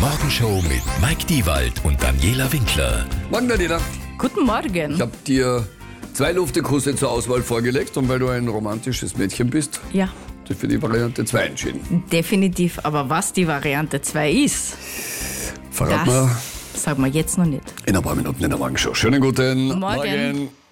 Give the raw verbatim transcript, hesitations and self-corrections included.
Morgenshow mit Mike Diewald und Daniela Winkler. Morgen, Daniela. Guten Morgen. Ich habe dir zwei Luftekusse zur Auswahl vorgelegt und weil du ein romantisches Mädchen bist, Ja, dich für die Variante zwei entschieden. definitiv. Aber was die Variante zwei ist, Verrat das mal sagen wir jetzt noch nicht. in ein paar Minuten in der Morgenshow. Schönen guten Morgen.